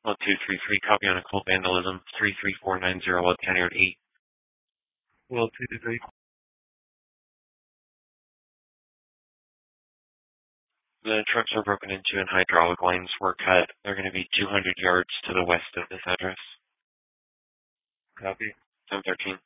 1233, copy on a cold vandalism, 33490 West County Road 8. Well, 223. The trucks were broken into and hydraulic lines were cut. They're going to be 200 yards to the west of this address. Copy. 1013.